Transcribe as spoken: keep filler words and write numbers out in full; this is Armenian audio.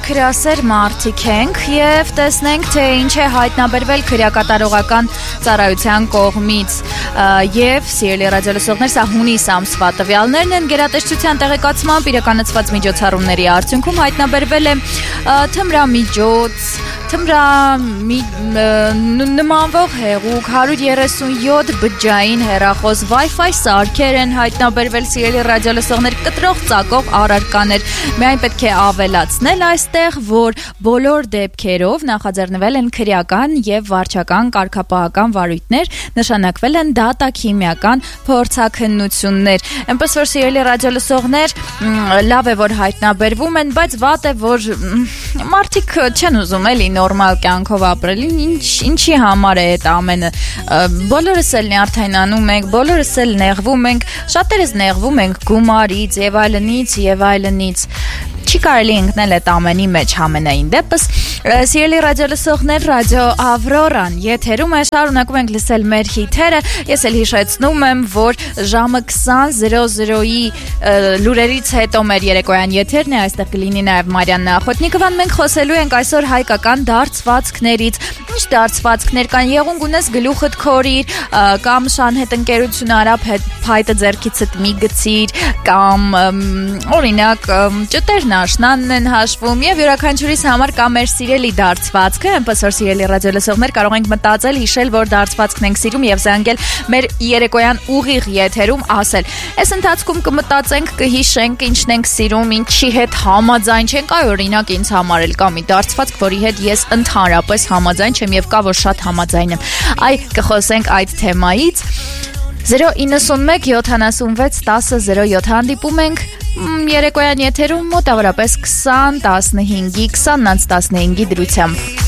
քրասեր մարդիկ ենք եւ տեսնենք թե ինչ է հայտնաբերվել քրեակատարողական ծառայության կողմից եւ սիրելի ռադիոլսողներ, սա հունիս ամսվա տվյալներն են գերատեսչության տեղեկացմամբ իրականացված միջոցառումների արդյունքում հայտնաբերվել է թմրամիջոց նմանվող հեղուկ հարյուր երեսունյոթ բջջային հեռախոս Wi-Fi սարքեր են հայտնաբերվել սիրելի ռադիոլսողներ կտրող ծակող առարկաներ միայն պետք է ավելացնել այստեղ որ բոլոր դեպքերով նախաձեռնվել են քրեական եւ վարչական կարգապահական վարույթներ նշանակվել են դատաքիմիական փորձաքննություններ այնպես որ սիրելի ռադիոլսողներ լավ է որ հայտնաբերվում են բայց վատ է որ մարդիկ չեն ուզում էլի նորմալ կյանքով ապրել ինչ ինչի համար է այդ ամենը բոլորս էլ նյարդայնանում ենք բոլորս էլ նեղվում ենք շատերս նեղվում ենք գումարից եւ այլնից եւ այլնից չի կարելի ընկնել այդ ամենի մեջ ամենայն դեպս սիրելի ռադիոլսողներ ռադիո Ավրորան եթերում է շարունակում ենք լսել մեր հիթերը ես էլ հիշեցնում եմ որ ժամը քսան զրո զրոյի լուրերից հետո մեր երեկոյան եթերն է այստեղ կլինի նաև Մարիան Նախոտնիկովան մենք խոսելու ենք այսօր հայկական դարձվածքներից ինչ դարձվածքներ կան եղունգ ունես գլուխդ քորիր կամ շանհետ ընկերություն արա փայտը ձեռքիցդ մի գցիր կամ օրինակ ճտերն աշնանն են հաշվում եւ յուրաքանչյուրիս համար կա մեր սիրելի դարձվածքը այնպես որ սիրելի ռադիոլսողներ կարող ենք մտածել հիշել որ դարձվածքն ենք սիրում եւ զանգել մեր երեկոյան ուղիղ եթերում ասել այս ընթացքում կմտածենք կհիշենք ինչն ենք սիրում ինչի հետ համաձայն չենք այ օրինակ ինձ համար էլ կա մի դարձվածք որի հետ ես ընդհանրապես համաձայն չեմ եւ կա որ շատ համաձայն եմ այ կխոսենք այդ թեմայից զրո իննսունմեկ յոթանասունվեց տասը զրո յոթ հանդիպում ենք երեկոյան եթերում մոտավորապես քսան տասնհինգի քսանից տասնհինգի դրությամբ